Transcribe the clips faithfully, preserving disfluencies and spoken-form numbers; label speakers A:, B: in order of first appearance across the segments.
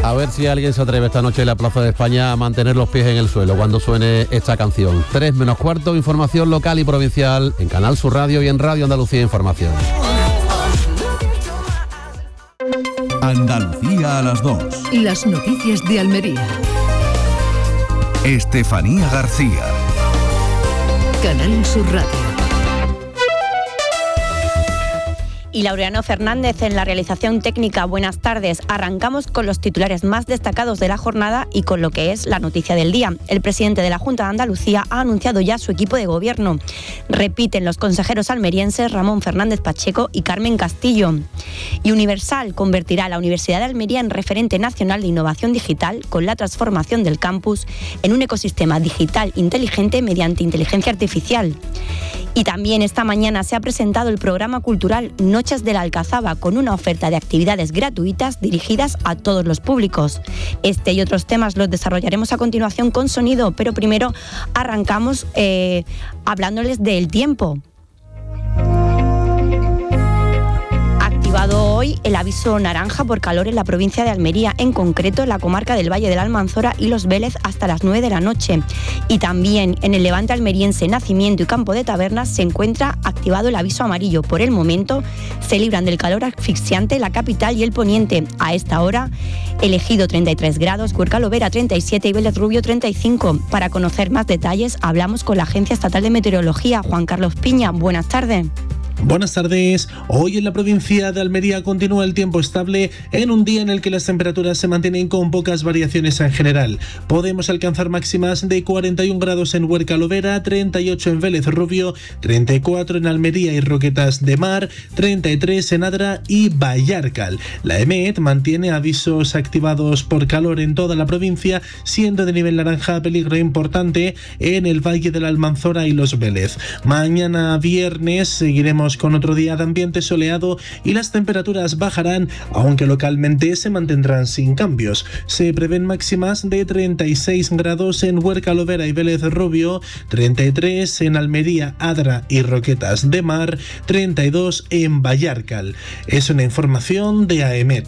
A: A ver si alguien se atreve esta noche en la Plaza de España a mantener los pies en el suelo cuando suene esta canción. Tres menos cuarto, información local y provincial en Canal Sur Radio y en Radio Andalucía Información.
B: Andalucía a las dos.
C: Las noticias de Almería.
B: Estefanía García.
C: Canal Sur Radio.
D: Y Laureano Fernández en la realización técnica. Buenas tardes. Arrancamos con los titulares más destacados de la jornada y con lo que es la noticia del día. El presidente de la Junta de Andalucía ha anunciado ya su equipo de gobierno. Repiten los consejeros almerienses Ramón Fernández Pacheco y Carmen Castillo. Y Universal convertirá a la Universidad de Almería en referente nacional de innovación digital con la transformación del campus en un ecosistema digital inteligente mediante inteligencia artificial. Y también esta mañana se ha presentado el programa cultural Noches de la Alcazaba con una oferta de actividades gratuitas dirigidas a todos los públicos. Este y otros temas los desarrollaremos a continuación con sonido, pero primero arrancamos eh, hablándoles del tiempo. Activado hoy el aviso naranja por calor en la provincia de Almería, en concreto en la comarca del Valle de la Almanzora y Los Vélez hasta las nueve de la noche. Y también en el levante almeriense, Nacimiento y Campo de Tabernas se encuentra activado el aviso amarillo. Por el momento se libran del calor asfixiante la capital y el poniente. A esta hora, El Ejido treinta y tres grados, Cuerca Lovera treinta y siete y Vélez Rubio treinta y cinco. Para conocer más detalles hablamos con la Agencia Estatal de Meteorología. Juan Carlos Piña, buenas tardes.
E: Buenas tardes. Hoy en la provincia de Almería continúa el tiempo estable en un día en el que las temperaturas se mantienen con pocas variaciones en general. Podemos alcanzar máximas de cuarenta y un grados en Huerca Lovera, treinta y ocho en Vélez Rubio, treinta y cuatro en Almería y Roquetas de Mar, treinta y tres en Adra y Vallarcal. La EMET mantiene avisos activados por calor en toda la provincia, siendo de nivel naranja peligro importante en el Valle de la Almanzora y Los Vélez. Mañana viernes seguiremos con otro día de ambiente soleado y las temperaturas bajarán, aunque localmente se mantendrán sin cambios. Se prevén máximas de treinta y seis grados en Huerca Lovera y Vélez Rubio, treinta y tres en Almería, Adra y Roquetas de Mar, treinta y dos en Vallarcal. Es una información de AEMET.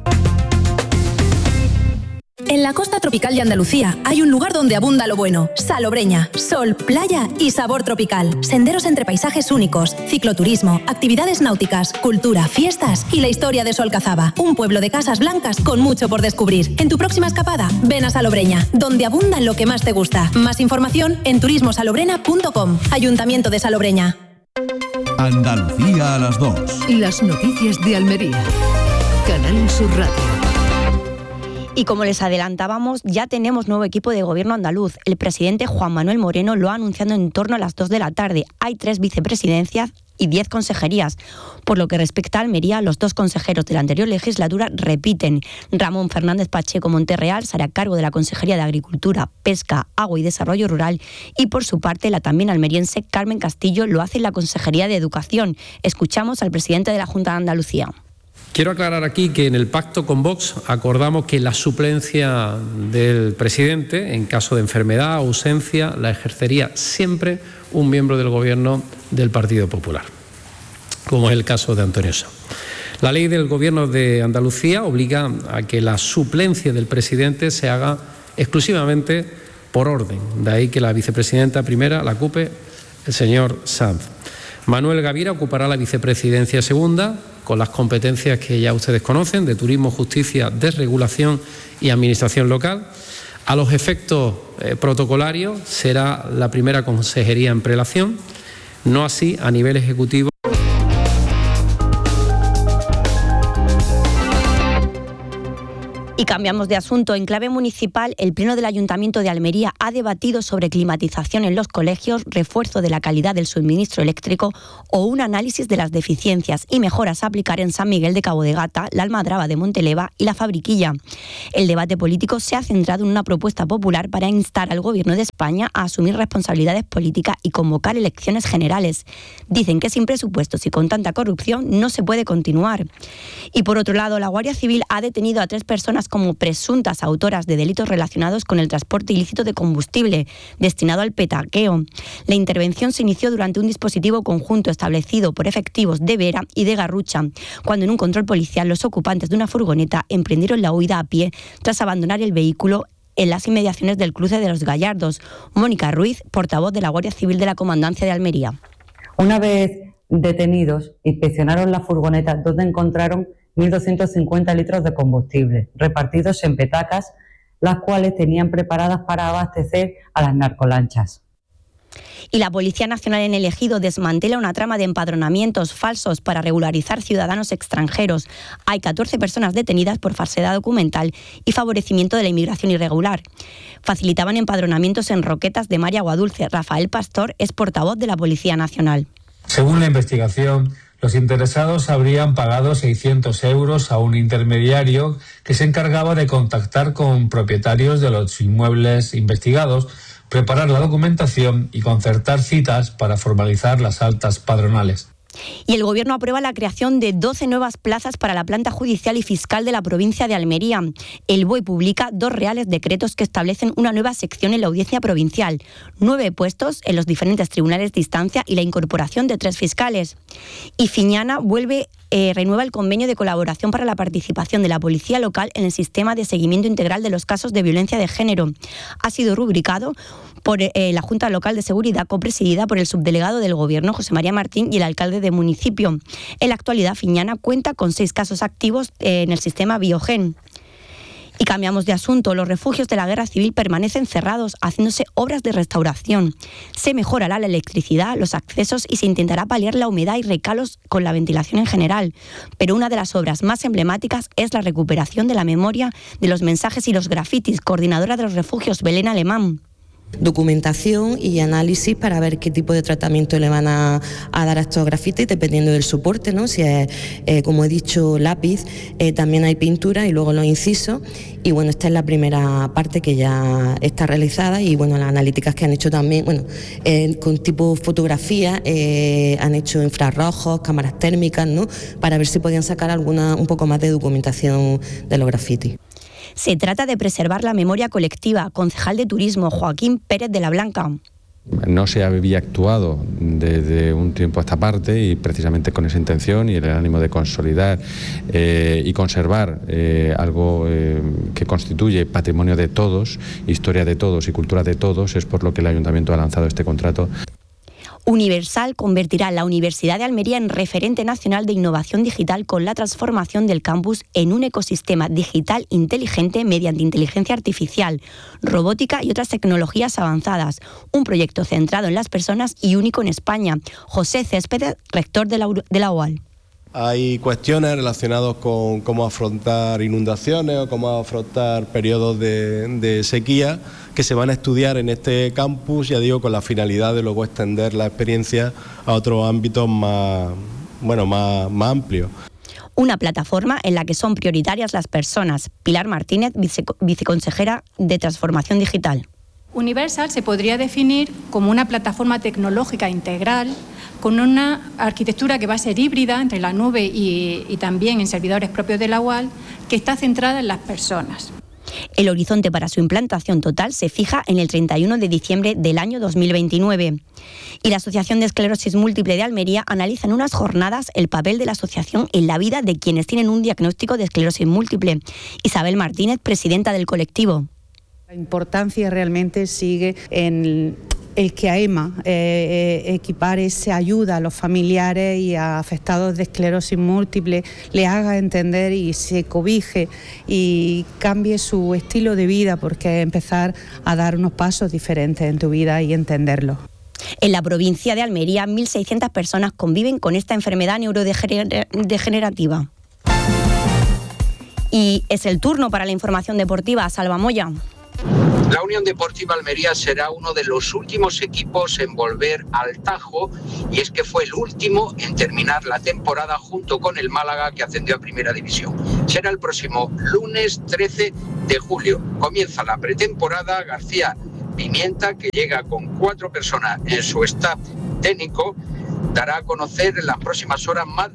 F: En la costa tropical de Andalucía hay un lugar donde abunda lo bueno. Salobreña, sol, playa y sabor tropical. Senderos entre paisajes únicos, cicloturismo, actividades náuticas, cultura, fiestas y la historia de su Alcazaba. Un pueblo de casas blancas con mucho por descubrir. En tu próxima escapada, ven a Salobreña, donde abunda lo que más te gusta. Más información en turismo salobrena punto com. Ayuntamiento de Salobreña.
B: Andalucía a las dos.
C: Las noticias de Almería. Canal Sur Radio.
D: Y como les adelantábamos, ya tenemos nuevo equipo de gobierno andaluz. El presidente Juan Manuel Moreno lo ha anunciado en torno a las dos de la tarde. Hay tres vicepresidencias y diez consejerías. Por lo que respecta a Almería, los dos consejeros de la anterior legislatura repiten. Ramón Fernández Pacheco Monterreal será a cargo de la Consejería de Agricultura, Pesca, Agua y Desarrollo Rural y por su parte la también almeriense Carmen Castillo lo hace en la Consejería de Educación. Escuchamos al presidente de la Junta de Andalucía.
G: Quiero aclarar aquí que en el pacto con Vox acordamos que la suplencia del presidente, en caso de enfermedad o ausencia, la ejercería siempre un miembro del Gobierno del Partido Popular, como es el caso de Antonio Sanz. La ley del Gobierno de Andalucía obliga a que la suplencia del presidente se haga exclusivamente por orden. De ahí que la vicepresidenta primera la ocupe el señor Sanz. Manuel Gavira ocupará la vicepresidencia segunda, con las competencias que ya ustedes conocen, de turismo, justicia, desregulación y administración local. A los efectos eh, protocolarios será la primera consejería en prelación, no así a nivel ejecutivo.
D: Y cambiamos de asunto. En clave municipal, el Pleno del Ayuntamiento de Almería ha debatido sobre climatización en los colegios, refuerzo de la calidad del suministro eléctrico o un análisis de las deficiencias y mejoras a aplicar en San Miguel de Cabo de Gata, la Almadraba de Monteleva y la Fabriquilla. El debate político se ha centrado en una propuesta popular para instar al Gobierno de España a asumir responsabilidades políticas y convocar elecciones generales. Dicen que sin presupuestos y con tanta corrupción no se puede continuar. Y por otro lado, la Guardia Civil ha detenido a tres personas como presuntas autoras de delitos relacionados con el transporte ilícito de combustible destinado al petaqueo. La intervención se inició durante un dispositivo conjunto establecido por efectivos de Vera y de Garrucha, cuando en un control policial los ocupantes de una furgoneta emprendieron la huida a pie tras abandonar el vehículo en las inmediaciones del cruce de Los Gallardos. Mónica Ruiz, portavoz de la Guardia Civil de la Comandancia de Almería.
H: Una vez detenidos, inspeccionaron la furgoneta donde encontraron mil doscientos cincuenta litros de combustible repartidos en petacas, las cuales tenían preparadas para abastecer a las narcolanchas.
D: Y la Policía Nacional en el Ejido desmantela una trama de empadronamientos falsos para regularizar ciudadanos extranjeros. Hay catorce personas detenidas por falsedad documental y favorecimiento de la inmigración irregular. Facilitaban empadronamientos en Roquetas de Mar y Aguadulce. Rafael Pastor es portavoz de la Policía Nacional.
I: Según la investigación, los interesados habrían pagado seiscientos euros a un intermediario que se encargaba de contactar con propietarios de los inmuebles investigados, preparar la documentación y concertar citas para formalizar las altas padronales.
D: Y el Gobierno aprueba la creación de doce nuevas plazas para la planta judicial y fiscal de la provincia de Almería. El B O E publica dos reales decretos que establecen una nueva sección en la audiencia provincial, nueve puestos en los diferentes tribunales de instancia y la incorporación de tres fiscales. Y Fiñana vuelve, eh, renueva el convenio de colaboración para la participación de la policía local en el sistema de seguimiento integral de los casos de violencia de género. Ha sido rubricado por eh, la Junta Local de Seguridad, copresidida por el subdelegado del Gobierno, José María Martín, y el alcalde de municipio. En la actualidad, Fiñana cuenta con seis casos activos en el sistema Biogen. Y cambiamos de asunto. Los refugios de la guerra civil permanecen cerrados, haciéndose obras de restauración. Se mejorará la electricidad, los accesos y se intentará paliar la humedad y recalos con la ventilación en general. Pero una de las obras más emblemáticas es la recuperación de la memoria de los mensajes y los grafitis. Coordinadora de los refugios, Belén Alemán.
J: Documentación y análisis para ver qué tipo de tratamiento le van a, a dar a estos grafitis dependiendo del soporte, ¿no? Si es, eh, como he dicho, lápiz, eh, también hay pintura y luego los incisos. Y bueno, esta es la primera parte que ya está realizada y bueno, las analíticas que han hecho también, bueno, eh, con tipo fotografía, eh, han hecho infrarrojos, cámaras térmicas, ¿no? Para ver si podían sacar alguna un poco más de documentación de los grafitis.
D: Se trata de preservar la memoria colectiva. Concejal de Turismo, Joaquín Pérez de la Blanca.
K: No se había actuado desde un tiempo a esta parte y precisamente con esa intención y el ánimo de consolidar eh, y conservar eh, algo eh, que constituye patrimonio de todos, historia de todos y cultura de todos, es por lo que el Ayuntamiento ha lanzado este contrato.
D: Universal convertirá la Universidad de Almería en referente nacional de innovación digital con la transformación del campus en un ecosistema digital inteligente mediante inteligencia artificial, robótica y otras tecnologías avanzadas. Un proyecto centrado en las personas y único en España. José Céspedes, rector de la, de la U A L.
L: Hay cuestiones relacionadas con cómo afrontar inundaciones o cómo afrontar periodos de, de sequía que se van a estudiar en este campus, ya digo, con la finalidad de luego extender la experiencia a otros ámbitos más, bueno, más, más amplios.
D: Una plataforma en la que son prioritarias las personas. Pilar Martínez, vice, viceconsejera de Transformación Digital.
M: Universal se podría definir como una plataforma tecnológica integral con una arquitectura que va a ser híbrida entre la nube y, y también en servidores propios de la U A L, que está centrada en las personas.
D: El horizonte para su implantación total se fija en el treinta y uno de diciembre del año dos mil veintinueve. Y la Asociación de Esclerosis Múltiple de Almería analiza en unas jornadas el papel de la asociación en la vida de quienes tienen un diagnóstico de esclerosis múltiple. Isabel Martínez, presidenta del colectivo.
N: La importancia realmente sigue en el que AEMA eh, eh, equipare esa ayuda a los familiares y a afectados de esclerosis múltiple, le haga entender y se cobije y cambie su estilo de vida, porque es empezar a dar unos pasos diferentes en tu vida y entenderlo.
D: En la provincia de Almería, mil seiscientas personas conviven con esta enfermedad neurodegenerativa. Y es el turno para la información deportiva. Salva Moya.
O: La Unión Deportiva Almería será uno de los últimos equipos en volver al Tajo, y es que fue el último en terminar la temporada junto con el Málaga, que ascendió a Primera División. Será el próximo lunes trece de julio. Comienza la pretemporada. García Pimienta, que llega con cuatro personas en su staff técnico, dará a conocer en las próximas horas más